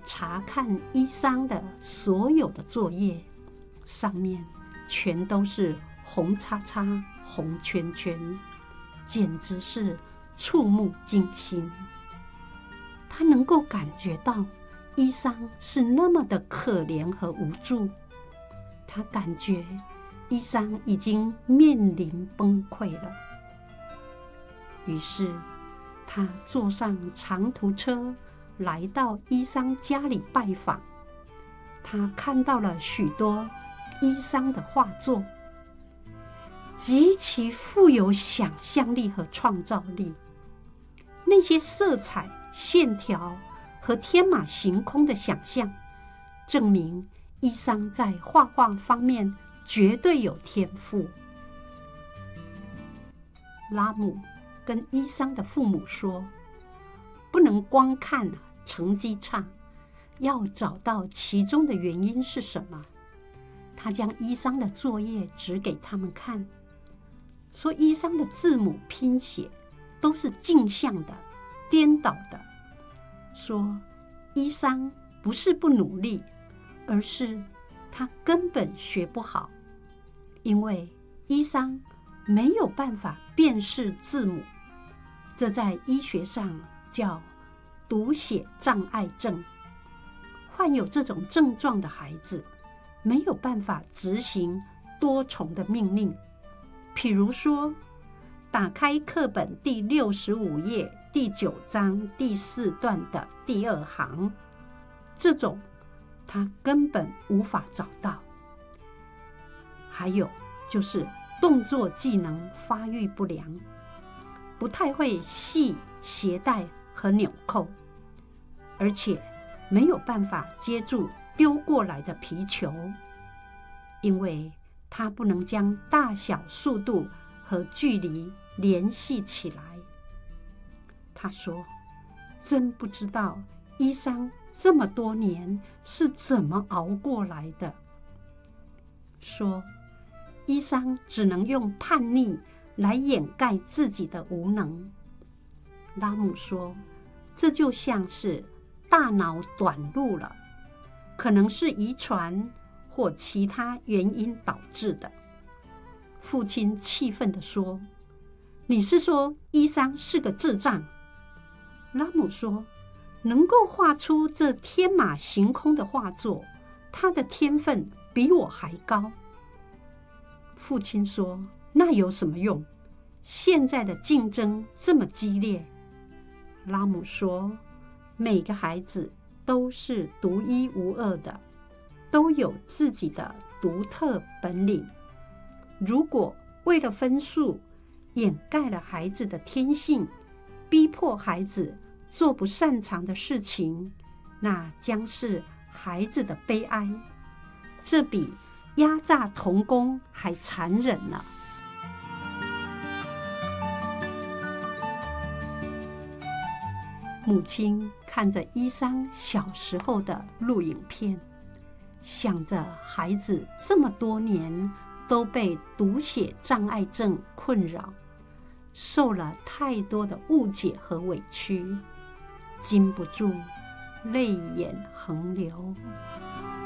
查看伊桑的所有的作业，上面全都是红叉叉、红圈圈，简直是触目惊心。他能够感觉到伊桑是那么的可怜和无助，他感觉伊桑已经面临崩溃了。于是他坐上长途车来到伊桑家里拜访，他看到了许多伊桑的画作，极其富有想象力和创造力。那些色彩、线条和天马行空的想象，证明伊桑在画画方面绝对有天赋。拉姆跟伊桑的父母说，不能光看成绩差，要找到其中的原因是什么。他将伊桑的作业指给他们看，说伊桑的字母拼写都是镜像的、颠倒的，说伊桑不是不努力，而是他根本学不好，因为伊桑没有办法辨识字母，这在医学上叫读写障碍症。患有这种症状的孩子没有办法执行多重的命令，譬如说，打开课本第65页第9章第4段的第2行，这种他根本无法找到。还有就是动作技能发育不良，不太会系鞋带和纽扣，而且没有办法接住丢过来的皮球，因为他不能将大小、速度和距离联系起来。他说，真不知道伊桑这么多年是怎么熬过来的。说伊桑只能用叛逆来掩盖自己的无能。拉姆说，这就像是大脑短路了，可能是遗传或其他原因导致的。父亲气愤地说，你是说伊桑是个智障？拉姆说，能够画出这天马行空的画作，他的天分比我还高。父亲说，那有什么用？现在的竞争这么激烈。拉姆说，每个孩子都是独一无二的，都有自己的独特本领。如果为了分数掩盖了孩子的天性，逼迫孩子做不擅长的事情，那将是孩子的悲哀。这比压榨童工还残忍呢。母亲看着伊桑小时候的录影片，想着孩子这么多年都被读写障碍症困扰，受了太多的误解和委屈，禁不住泪眼横流。